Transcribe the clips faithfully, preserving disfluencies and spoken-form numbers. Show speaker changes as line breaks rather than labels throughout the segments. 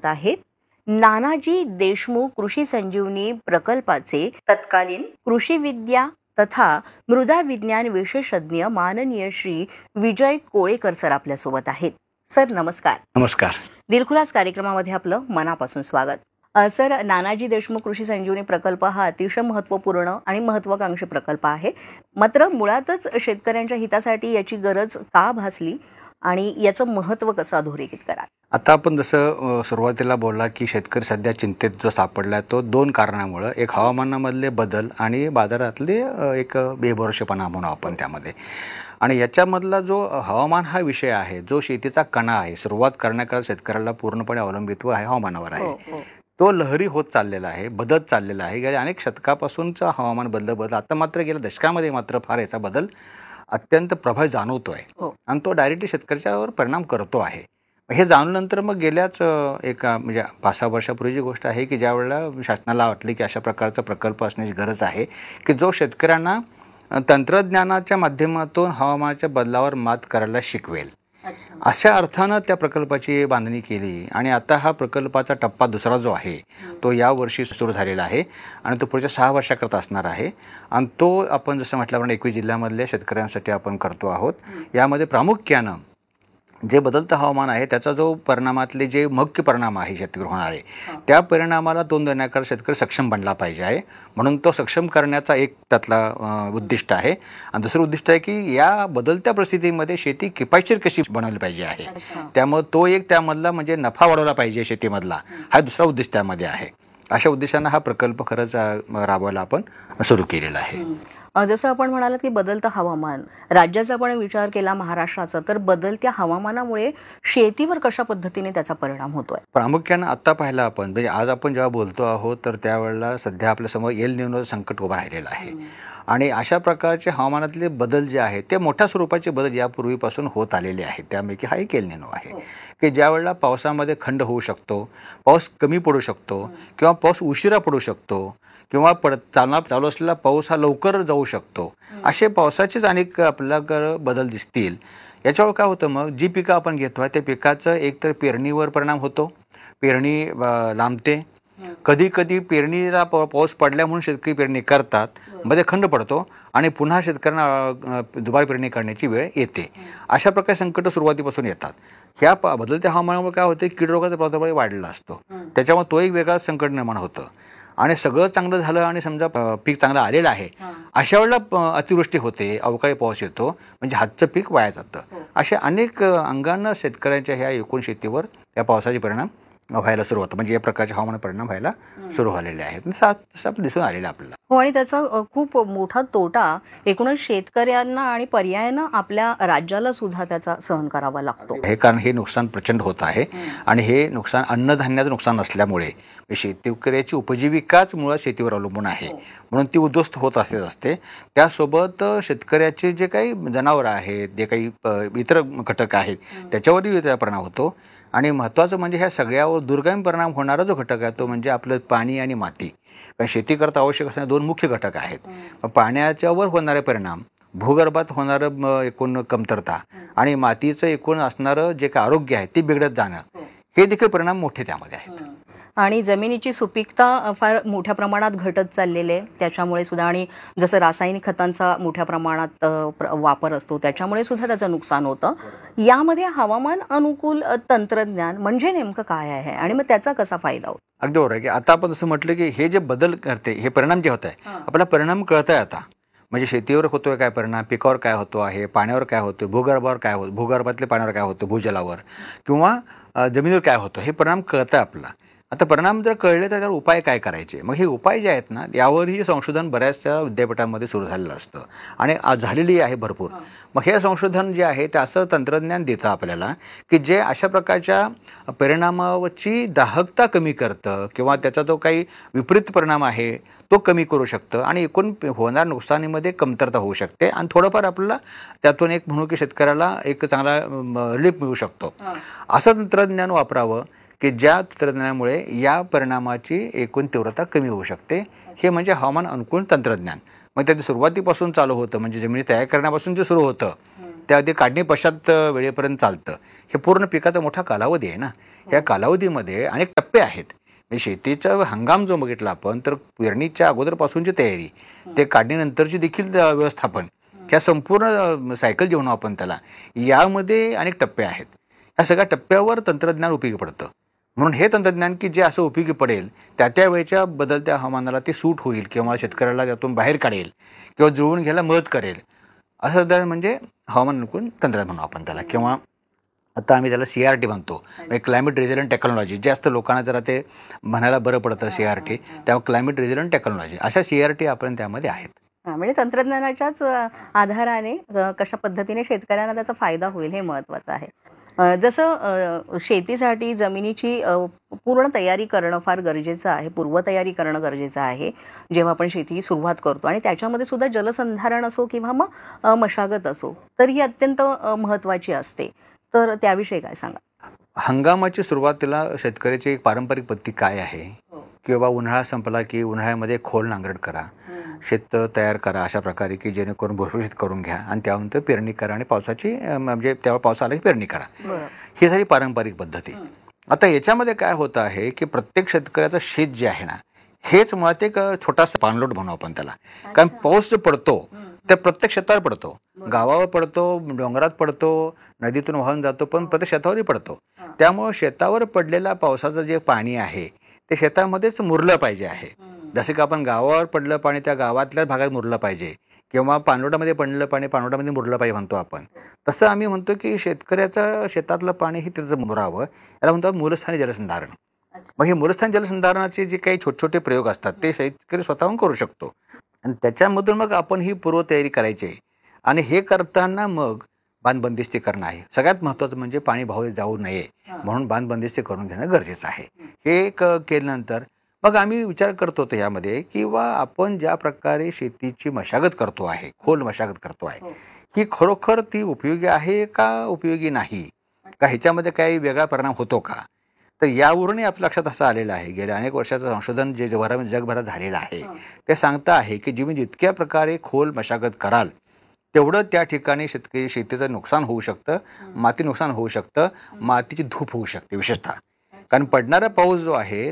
पाहत आहेत नानाजी देशमुख कृषी संजीवनी प्रकल्पाचे तत्कालीन कृषी विद्या तथा मृदा विज्ञान विशेषज्ञ माननीय श्री विजय कोळेकर सर आपल्यासोबत आहेत. सर नमस्कार.
नमस्कार.
दिलखुलास कार्यक्रमामध्ये आपलं मनापासून स्वागत. अ, सर नानाजी देशमुख कृषी संजीवनी प्रकल्प हा अतिशय महत्त्वपूर्ण आणि महत्त्वाकांक्षी प्रकल्प आहे. मात्र मुळातच शेतकऱ्यांच्या हितासाठी याची गरज का भासली आणि याचं महत्त्व कसं अधोरेखित कराल?
आता आपण जसं सुरुवातीला बोलला की शेतकरी सध्या चिंतेत जो सापडला तो दोन कारणामुळे, एक हवामानामधले बदल आणि बाजारातले एक बेभरोसेपणा म्हणू आपण त्यामध्ये. आणि याच्यामधला जो हवामान हा विषय आहे, जो शेतीचा कणा आहे, सुरुवात करण्याकरता शेतकऱ्याला पूर्णपणे अवलंबित्व आहे हवामानावर आहे. तो लहरी होत चाललेला आहे, बदलत चाललेला आहे. गेल्या अनेक शतकापासूनचा हवामान बदल बदल आता मात्र गेल्या दशकामध्ये मात्र फार याचा बदल अत्यंत प्रभावी जाणवतोय आणि तो डायरेक्टली शेतकऱ्याच्यावर परिणाम करतो आहे. हे जाणल्यानंतर मग गेल्याच एका म्हणजे पाच सहा वर्षापूर्वीची गोष्ट आहे की ज्या वेळेला शासनाला वाटली की अशा प्रकारचा प्रकल्प असण्याची गरज आहे की जो शेतकऱ्यांना तंत्रज्ञानाच्या माध्यमातून हवामानाच्या बदलावर मात करायला शिकवेल. अशा अर्थानं त्या प्रकल्पाची बांधणी केली आणि आता हा प्रकल्पाचा टप्पा दुसरा जो आहे तो या वर्षी सुरू झालेला आहे आणि तो पुढच्या सहा वर्षाकरता असणार आहे. आणि तो आपण जसं म्हटल्याप्रमाणे एकवीस जिल्ह्यामधल्या शेतकऱ्यांसाठी आपण करतो आहोत. यामध्ये प्रामुख्यानं जे बदलतं हवामान आहे त्याचा जो परिणामातले जे मुख्य परिणाम आहे शेतकरी होणारे त्या परिणामाला तोंड देण्याकरता शेतकरी सक्षम बनला पाहिजे आहे. म्हणून तो सक्षम करण्याचा एक त्यातला उद्दिष्ट आहे. आणि दुसरं उद्दिष्ट आहे की या बदलत्या परिस्थितीमध्ये शेती किफायतशीर कशी बनवली पाहिजे आहे. त्यामुळे तो एक त्यामधला म्हणजे नफा वाढवला पाहिजे शेतीमधला, हा दुसरा उद्दिष्ट त्यामध्ये आहे. अशा उद्देशानं हा प्रकल्प खरंच राबवायला आपण सुरू केलेला आहे.
जसं आपण म्हणालात की बदलतं हवामान, राज्याचा पण विचार केला महाराष्ट्राचा, तर बदलत्या हवामानामुळे शेतीवर कशा पद्धतीने त्याचा परिणाम होतोय?
प्रामुख्यानं आता पाहिलं आपण म्हणजे आज आपण जेव्हा बोलतो आहोत तर त्यावेळेला सध्या आपल्यासमोर एल निनो संकट उभं राहिलेलं आहे. आणि अशा प्रकारचे हवामानातले बदल जे आहेत ते मोठ्या स्वरूपाचे बदल यापूर्वीपासून होत आलेले आहेत. त्यापैकी हा एक एल निनो आहे की ज्या वेळेला पावसामध्ये खंड होऊ शकतो, पाऊस कमी पडू शकतो किंवा पाऊस उशिरा पडू शकतो किंवा पड चालना चालू असलेला पाऊस हा लवकर जाऊ शकतो. असे पावसाचेच अनेक आपल्याकडे बदल दिसतील. याच्यावर काय होतं मग जी पिकं आपण घेतो त्या पिकाचं एकतर पेरणीवर परिणाम होतो, पेरणी लांबते. कधी कधी पेरणीला पाऊस पडल्या म्हणून शेतकरी पेरणी करतात, मध्ये खंड पडतो आणि पुन्हा शेतकऱ्यांना दुबार पेरणी करण्याची वेळ येते. अशा प्रकारे संकट सुरुवातीपासून येतात. ह्या बदलत्या हवामानामुळे काय होतं कीड रोगाचा प्रादुर्भाव वाढलेला असतो, त्याच्यामुळे तो एक वेगळा संकट निर्माण होतं. आणि सगळं चांगलं झालं आणि समजा पीक चांगलं आलेलं आहे अशा वेळेला अतिवृष्टी होते, अवकाळी पाऊस येतो, म्हणजे हातचं पीक वाया जातं. अशा अनेक अंगानं शेतकऱ्यांच्या ह्या एकूण शेतीवर या पावसाचे परिणाम व्हायला सुरू होतं. म्हणजे या प्रकारचे हवामान परिणाम व्हायला सुरू झालेले आहेत, असं दिसून आलेलं आपल्याला.
हो, आणि त्याचा खूप मोठा तोटा एकूणच शेतकऱ्यांना आणि पर्यायानं आपल्या राज्याला सुद्धा त्याचा सहन करावा लागतो.
हे कारण हे नुकसान प्रचंड होत आहे आणि हे नुकसान अन्नधान्याचं नुकसान असल्यामुळे शेतकऱ्याची उपजीविकाच मुळात शेतीवर अवलंबून आहे, म्हणून ती उद्ध्वस्त होत असतेच असते. त्यासोबत शेतकऱ्याचे जे काही जनावरं आहेत, जे काही इतर घटक आहेत त्याच्यावरही त्याचा परिणाम होतो. आणि महत्त्वाचं म्हणजे ह्या सगळ्यावर दुर्गम परिणाम होणारा जो घटक आहे तो म्हणजे आपलं पाणी आणि माती. कारण शेती करता आवश्यक असणारे दोन मुख्य घटक आहेत. पाण्याच्यावर होणारे परिणाम, भूगर्भात होणारं एकूण कमतरता आणि मातीचं एकूण असणारं जे काही आरोग्य आहे ते बिघडत जाणं, हे देखील परिणाम मोठे त्यामध्ये आहेत.
आणि जमिनीची सुपीकता फार मोठ्या प्रमाणात घटत चाललेली आहे त्याच्यामुळे सुद्धा. आणि जसं रासायनिक खतांचा मोठ्या प्रमाणात वापर असतो त्याच्यामुळे सुद्धा त्याचं नुकसान होतं. यामध्ये हवामान अनुकूल तंत्रज्ञान म्हणजे नेमकं काय आहे आणि मग त्याचा कसा फायदा होतो?
अगदी बरोबर आहे की आता आपण जसं म्हटलं की हे जे बदल करते हे परिणाम जे होत आहे आपल्याला परिणाम कळत आहे आता. म्हणजे शेतीवर होतोय काय परिणाम, पिकावर काय होतो आहे, पाण्यावर काय होतो, भूगर्भावर काय होतं, भूगर्भातल्या पाण्यावर काय होतं, भूजलावर किंवा जमिनीवर काय होतं, हे परिणाम कळतं आपल्याला. आता परिणाम जर कळले तर त्यावर उपाय काय करायचे, मग हे उपाय जे आहेत ना यावरही संशोधन बऱ्याचशा विद्यापीठांमध्ये सुरू झालेलं असतं आणि झालेली आहे भरपूर. मग हे संशोधन जे आहे ते असं तंत्रज्ञान देतं आपल्याला की जे अशा प्रकारच्या परिणामाची दाहकता कमी करतं किंवा त्याचा जो काही विपरीत परिणाम आहे तो कमी करू शकतं आणि एकूण होणाऱ्या नुकसानीमध्ये कमतरता होऊ शकते आणि थोडंफार आपल्याला त्यातून एक म्हणू की शेतकऱ्याला एक चांगला रिलीफ मिळू शकतो. असं तंत्रज्ञान वापरावं की ज्या तंत्रज्ञानामुळे या परिणामाची एकूण तीव्रता कमी होऊ शकते. हे म्हणजे हवामान अनुकूल तंत्रज्ञान. मग त्याच्या सुरुवातीपासून चालू होतं, म्हणजे जमिनी तयार करण्यापासून जे सुरू होतं त्या आधी काढणी पश्चात वेळेपर्यंत चालतं. हे पूर्ण पिकाचा मोठा कालावधी आहे ना. या कालावधीमध्ये अनेक टप्पे आहेत. शेतीचा हंगाम जो बघितला आपण तर पेरणीच्या अगोदरपासूनची तयारी ते काढणीनंतरची देखील व्यवस्थापन ह्या संपूर्ण सायकल जे म्हणू आपण त्याला यामध्ये अनेक टप्पे आहेत. ह्या सगळ्या टप्प्यावर तंत्रज्ञान उपयोगी पडतं. म्हणून हे तंत्रज्ञान की जे असं उपयोगी पडेल त्या त्या वेळच्या बदलत्या हवामानाला ते सूट होईल किंवा शेतकऱ्याला त्यातून बाहेर काढेल किंवा जुळवून घ्यायला मदत करेल असं म्हणजे हवामान अनुकूल तंत्रज्ञान म्हणू आपण त्याला. किंवा आता आम्ही त्याला सी आर टी म्हणतो, क्लायमेट रेझिलियंट टेक्नॉलॉजी. जास्त लोकांना जरा ते म्हणायला बरं पडतं सी आर टी, त्यामुळे क्लायमेट रेझिलियंट टेक्नॉलॉजी अशा सी आर टी आपण त्यामध्ये आहेत.
म्हणजे तंत्रज्ञानाच्याच आधाराने कशा पद्धतीने शेतकऱ्यांना त्याचा फायदा होईल हे महत्त्वाचं आहे. जसं शेतीसाठी जमिनीची पूर्ण तयारी करणं फार गरजेचं आहे, पूर्वतयारी करणं गरजेचं आहे जेव्हा आपण शेती सुरुवात करतो, आणि त्याच्यामध्ये सुद्धा जलसंधारण असो किंवा मग मशागत असो तर ही अत्यंत महत्त्वाची असते. तर त्याविषयी काय सांगा?
हंगामाची सुरुवातीला शेतकऱ्याची एक पारंपरिक पद्धती काय आहे की बाबा उन्हाळा संपला की उन्हाळ्यामध्ये खोल नांगरट करा, शेत तयार करा अशा प्रकारे की जेणेकरून भुसभुशीत करून घ्या आणि त्यानंतर पेरणी करा आणि पावसाची म्हणजे तेव्हा पाऊस आला की पेरणी करा. ही झाली पारंपरिक पद्धती. आता याच्यामध्ये काय होतं आहे की प्रत्येक शेतकऱ्याचं शेत जे आहे ना हेच मुळात एक छोटासा पाणलोट म्हणू आपण त्याला. कारण पाऊस जो पडतो त्या प्रत्येक शेतावर पडतो, गावावर पडतो, डोंगरात पडतो, नदीतून वाहून जातो, पण प्रत्येक शेतावरही पडतो. त्यामुळे शेतावर पडलेल्या पावसाचं जे पाणी आहे ते शेतामध्येच मुरलं पाहिजे आहे. जसं की आपण गावावर पडलं पाणी त्या गावातल्याच भागात मुरलं पाहिजे किंवा पाणलोटामध्ये पडलेलं पाणी पाणलोटामध्ये मुरलं पाहिजे म्हणतो आपण. तसं आम्ही म्हणतो की शेतकऱ्याचं शेतातलं पाणी हे त्याचं मुरावं, याला म्हणतात मूलस्थानी जलसंधारण. मग हे मूलस्थान जलसंधारणाचे जे काही छोटे छोटे प्रयोग असतात ते शेतकरी स्वतःहून करू शकतो आणि त्याच्यामधून मग आपण ही पूर्वतयारी करायची आहे. आणि हे करताना मग बांधबंदिस्ती करणं आहे सगळ्यात महत्त्वाचं. म्हणजे पाणी भाव जाऊ नये म्हणून बांधबंदिस्ती करून घेणं गरजेचं आहे. हे क केल्यानंतर मग आम्ही विचार करतो होतो यामध्ये किंवा आपण ज्या प्रकारे शेतीची मशागत करतो आहे, खोल मशागत करतो आहे, ही खरोखर ती उपयोगी आहे का उपयोगी नाही का, ह्याच्यामध्ये काही वेगळा परिणाम होतो का. तर यावरूनही आपल्या लक्षात असं आलेलं आहे, गेल्या अनेक वर्षाचं संशोधन जे जगभरात जगभरात झालेलं आहे ते सांगतं आहे की तुम्ही जितक्या प्रकारे खोल मशागत कराल तेवढं त्या ठिकाणी शेतकरी शेतीचं नुकसान होऊ शकतं, माती नुकसान होऊ शकतं, मातीची धूप होऊ शकते विशेषतः. कारण पडणारा पाऊस जो आहे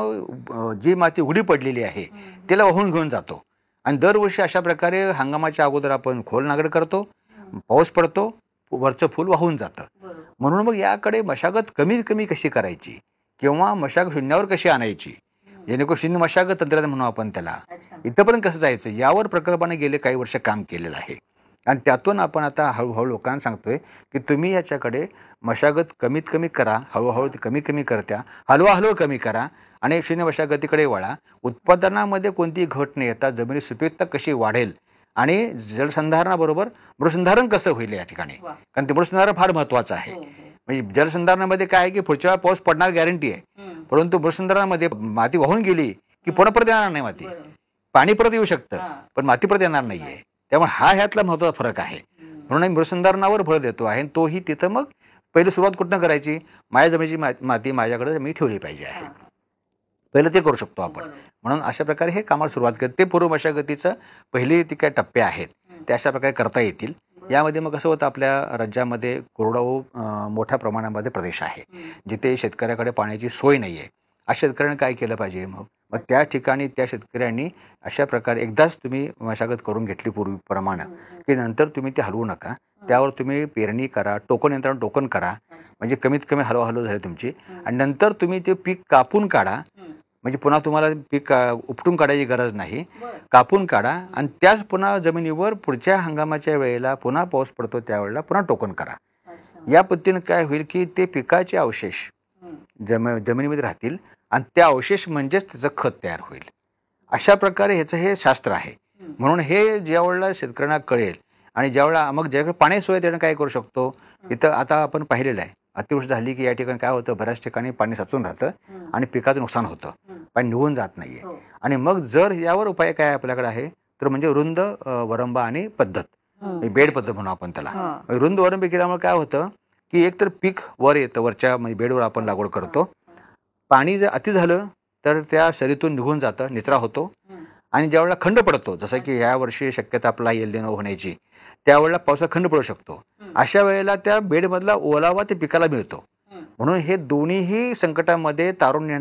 तो जी माती उघडी पडलेली आहे त्याला वाहून घेऊन जातो. आणि दरवर्षी अशा प्रकारे हंगामाच्या अगोदर आपण खोल नांगरट करतो, पाऊस पडतो, वरचं फूल वाहून जातं. म्हणून मग याकडे मशागत कमीत कमी कशी करायची किंवा मशागत शून्यावर कशी आणायची जेणेकरून शून्य मशागत तंत्रज्ञान म्हणू आपण त्याला, इथंपर्यंत कसं जायचं यावर प्रकल्पाने गेले काही वर्ष काम केलेलं आहे. आणि त्यातून आपण आता हळूहळू लोकांना सांगतोय की तुम्ही याच्याकडे मशागत कमीत कमी करा, हळूहळू ती कमी कमी करत्या, हलवा हलवा कमी करा आणि शून्य मशागतीकडे वळा. उत्पादनामध्ये कोणतीही घट न येता जमिनी सुपीकता कशी वाढेल आणि जलसंधारणाबरोबर मृसंधारण कसं होईल या ठिकाणी, कारण ते मृसंधारण फार महत्त्वाचं आहे. म्हणजे जलसंधारणामध्ये काय आहे की पुढच्या वेळा पाऊस पडणार गॅरंटी आहे, परंतु मृसंधारणामध्ये माती वाहून गेली की पुन्हा परत येणार नाही, माती पाणी परत येऊ शकतं पण माती परत येणार नाहीये. त्यामुळे हा ह्यातला महत्त्वाचा फरक आहे. म्हणून आम्ही मृसंधारणावर भर देतो आहे. तोही तिथं मग पहिली सुरुवात कुठनं करायची, माझ्या जमिनीची माती माझ्याकडे मी ठेवली पाहिजे आहे, पहिलं ते करू शकतो आपण. म्हणून अशा प्रकारे हे कामाला सुरुवात करते. ते पूर्व मशागतीचं पहिली ती काय टप्पे आहेत ते अशा प्रकारे करता येतील. यामध्ये मग कसं होतं, आपल्या राज्यामध्ये कोरडवाहू मोठ्या प्रमाणामध्ये प्रदेश आहे जिथे शेतकऱ्याकडे पाण्याची सोय नाही आहे. अशा शेतकऱ्यांनी काय केलं पाहिजे, मग मग त्या ठिकाणी त्या शेतकऱ्यांनी अशा प्रकारे एकदाच तुम्ही मशागत करून घेतली पूर्वीप्रमाणे की नंतर तुम्ही ते हलवू नका, त्यावर तुम्ही पेरणी करा, टोकन यंत्रानं टोकन करा, म्हणजे कमीत कमी हलवा हलव झाली तुमची. आणि नंतर तुम्ही ते पीक कापून काढा, म्हणजे पुन्हा तुम्हाला पीक उपटून काढायची गरज नाही, कापून काढा आणि त्याच पुन्हा जमिनीवर पुढच्या हंगामाच्या वेळेला पुन्हा पाऊस पडतो त्यावेळेला पुन्हा टोकन करा. या पद्धतीने काय होईल की ते पिकाचे अवशेष जम जमिनीमध्ये राहतील आणि त्या अवशेष म्हणजेच त्याचं खत तयार होईल. अशा प्रकारे ह्याचं हे शास्त्र आहे. म्हणून हे ज्यावेळेला शेतकऱ्यांना कळेल आणि ज्यावेळेला मग ज्यावेळेला पाण्याची सोय त्यानं काय करू शकतो, इथं आता आपण पाहिलेलं आहे अतिवृष्टी झाली की या ठिकाणी काय होतं, बऱ्याच ठिकाणी पाणी साचून राहतं आणि पिकाचं नुकसान होतं, पाणी निघून जात नाहीये. आणि मग जर यावर उपाय काय आपल्याकडे आहे तर म्हणजे रुंद वरंबा आणि पद्धत, बेड पद्धत म्हणू आपण त्याला. रुंद वरंबी केल्यामुळे काय होतं की एकतर पीक वर येतं, वरच्या म्हणजे बेडवर आपण लागवड करतो, पाणी जर अति झालं तर त्या सरीतून निघून जातं, निचरा होतो. आणि ज्यावेळेला खंड पडतो, जसं की या वर्षी शक्यता आपला एल निनो होण्याची, त्यावेळेला पावसाचा खंड पडू शकतो. अशा वेळेला त्या बेडमधला ओलावा ते पिकाला मिळतो. म्हणून हे दोन्हीही संकटामध्ये तारुण्य